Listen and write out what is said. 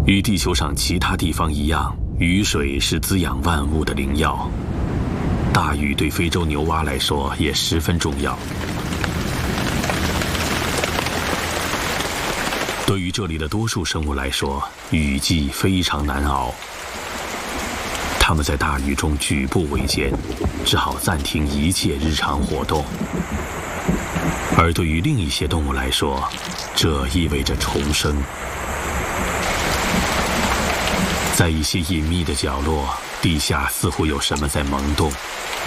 与地球上其他地方一样，雨水是滋养万物的灵药。大雨对非洲牛蛙来说也十分重要。对于这里的多数生物来说，雨季非常难熬。它们在大雨中举步维艰，只好暂停一切日常活动。而对于另一些动物来说，这意味着重生。在一些隐秘的角落，地下似乎有什么在萌动。